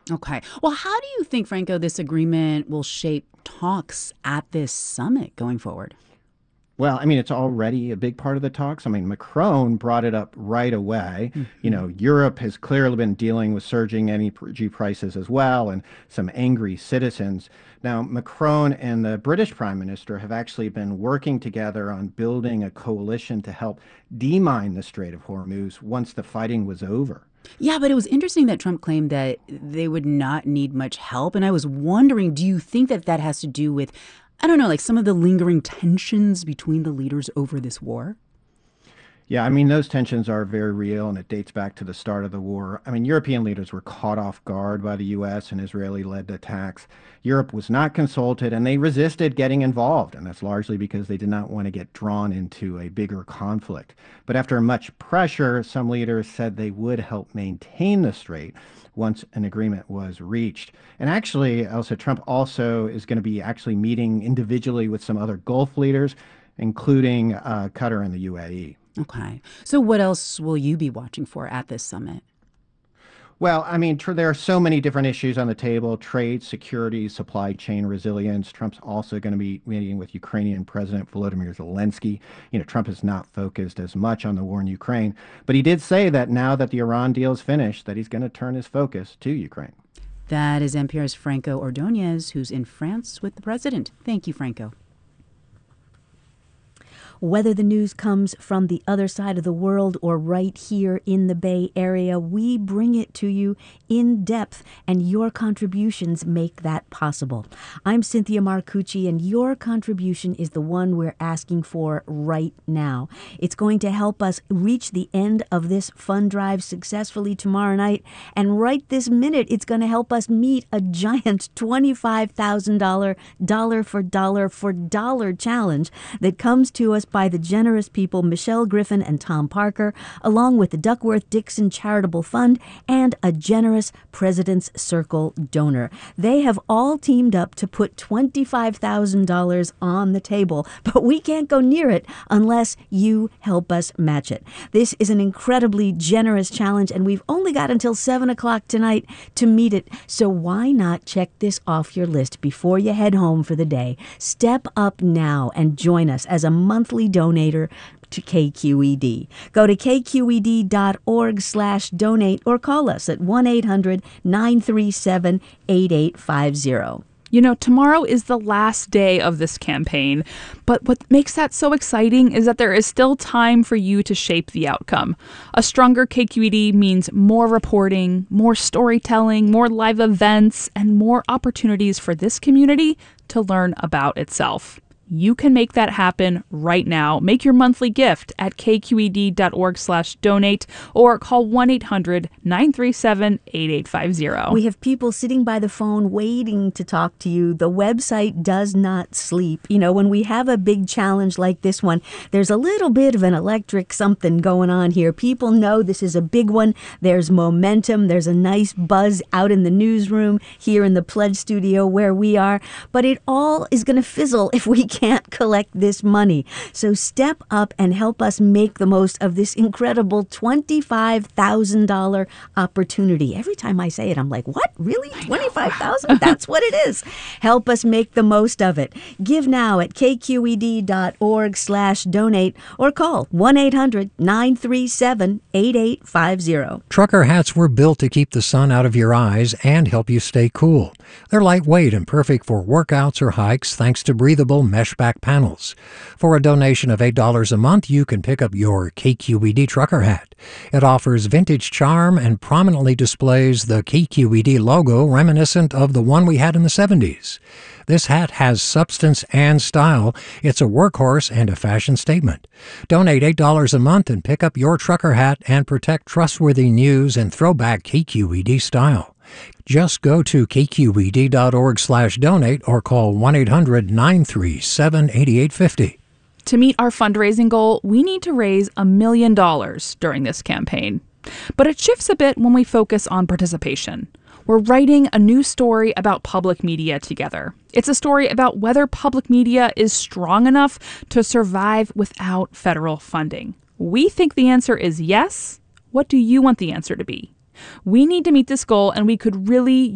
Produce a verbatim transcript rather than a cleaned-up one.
Okay. Well, how do you think, Franco, this agreement will shape talks at this summit going forward? Well, I mean, it's already a big part of the talks. I mean, Macron brought it up right away. You Hmm. know, Europe has clearly been dealing with surging energy prices as well and some angry citizens. Now, Macron and the British Prime Minister have actually been working together on building a coalition to help demine the Strait of Hormuz once the fighting was over. Yeah, but it was interesting that Trump claimed that they would not need much help. And I was wondering, do you think that that has to do with, I don't know, like some of the lingering tensions between the leaders over this war? Yeah, I mean, those tensions are very real, and it dates back to the start of the war. I mean, European leaders were caught off guard by the U S and Israeli led attacks. Europe was not consulted, and they resisted getting involved, and that's largely because they did not want to get drawn into a bigger conflict. But after much pressure, some leaders said they would help maintain the strait once an agreement was reached. And actually, Elsa, Trump also is going to be actually meeting individually with some other Gulf leaders, including uh, Qatar and the U A E. Okay. So what else will you be watching for at this summit? Well, I mean, tr there are so many different issues on the table: trade, security, supply chain resilience. Trump's also going to be meeting with Ukrainian President Volodymyr Zelensky. You know, Trump is not focused as much on the war in Ukraine, but he did say that now that the Iran deal is finished, that he's going to turn his focus to Ukraine. That is N P R's Franco Ordonez, who's in France with the president. Thank you, Franco. Whether the news comes from the other side of the world or right here in the Bay Area, we bring it to you in depth, and your contributions make that possible. I'm Cynthia Marcucci, and your contribution is the one we're asking for right now. It's going to help us reach the end of this fund drive successfully tomorrow night, and right this minute, it's going to help us meet a giant twenty-five thousand dollars dollar for dollar for dollar challenge that comes to us by the generous people Michelle Griffin and Tom Parker, along with the Duckworth-Dixon Charitable Fund and a generous President's Circle donor. They have all teamed up to put twenty-five thousand dollars on the table, but we can't go near it unless you help us match it. This is an incredibly generous challenge, and we've only got until seven o'clock tonight to meet it, so why not check this off your list before you head home for the day? Step up now and join us as a monthly donator to K Q E D. Go to k q e d dot org slash donate or call us at one eight hundred nine three seven eight eight five zero. You know, tomorrow is the last day of this campaign, but what makes that so exciting is that there is still time for you to shape the outcome. A stronger K Q E D means more reporting, more storytelling, more live events, and more opportunities for this community to learn about itself. You can make that happen right now. Make your monthly gift at k q e d dot org slash donate or call one eight hundred nine three seven eight eight five zero. We have people sitting by the phone waiting to talk to you. The website does not sleep. You know, when we have a big challenge like this one, there's a little bit of an electric something going on here. People know this is a big one. There's momentum. There's a nice buzz out in the newsroom here in the Pledge Studio where we are. But it all is going to fizzle if we can't collect this money. So step up and help us make the most of this incredible twenty-five thousand dollars opportunity. Every time I say it, I'm like, what? Really? twenty-five thousand dollars? That's what it is. Help us make the most of it. Give now at k q e d dot org slash donate or call one eight hundred nine three seven eight eight five zero. Trucker hats were built to keep the sun out of your eyes and help you stay cool. They're lightweight and perfect for workouts or hikes thanks to breathable mesh back panels. For a donation of eight dollars a month, you can pick up your K Q E D trucker hat. It offers vintage charm and prominently displays the K Q E D logo reminiscent of the one we had in the seventies. This hat has substance and style. It's a workhorse and a fashion statement. Donate eight dollars a month and pick up your trucker hat and protect trustworthy news and throwback K Q E D style. Just go to k q e d dot org slash donate or call one eight hundred nine three seven eight eight five zero. To meet our fundraising goal, we need to raise a million dollars during this campaign. But it shifts a bit when we focus on participation. We're writing a new story about public media together. It's a story about whether public media is strong enough to survive without federal funding. We think the answer is yes. What do you want the answer to be? We need to meet this goal, and we could really